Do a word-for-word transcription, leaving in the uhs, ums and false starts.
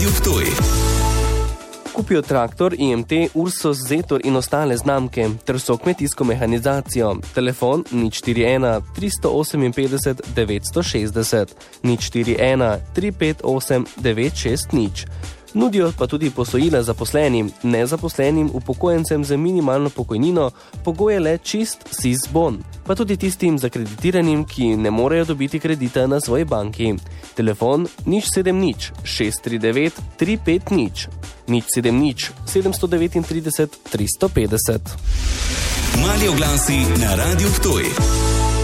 Ptuj. Kupijo traktor, I M T, Ursus, Zetor in ostale znamke, ter so kmetijsko mehanizacijo. Telefon nič štiri ena, tri osem pet, devet šest šest, nič štiri ena, tri pet osem, devet šest nič. Nudijo pa tudi posojila zaposlenim, nezaposlenim, upokojencem za minimalno pokojnino, pogoje le čist S I S bon, pa tudi tistim zakreditiranim, ki ne morejo dobiti kredita na svoji banki. Telefon nič sedem nič, šest tri devet, tri pet nič, nič sedem nič, sedem tri devet, tri petdeset. Mali oglasi na Radiu Ptuj.